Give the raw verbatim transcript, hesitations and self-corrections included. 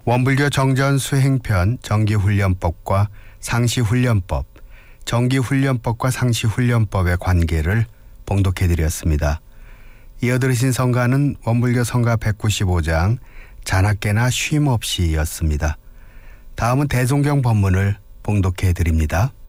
원불교 정전 수행편 정기훈련법과 상시훈련법, 정기훈련법과 상시훈련법의 관계를 봉독해드렸습니다. 이어 들으신 성가는 원불교 성가 백구십오 장 자나깨나 쉼없이였습니다. 다음은 대종경 법문을 봉독해드립니다.